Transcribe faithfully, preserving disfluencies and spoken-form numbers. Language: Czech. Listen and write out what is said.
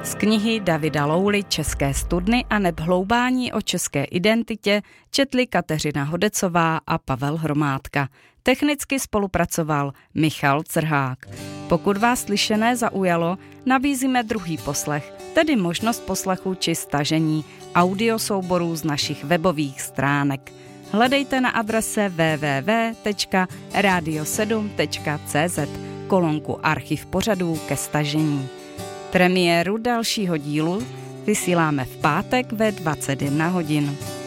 Z knihy Davida Louly České studny a neb hloubání o české identitě četli Kateřina Hodecová a Pavel Hromádka. Technicky spolupracoval Michal Crhák. Pokud vás slyšené zaujalo, nabízíme druhý poslech, tedy možnost poslechu či stažení audiosouborů z našich webových stránek. Hledejte na adrese w w w tečka radio sedm tečka c z kolonku archiv pořadů ke stažení. Premiéru dalšího dílu vysíláme v pátek ve dvacet jedna hodin.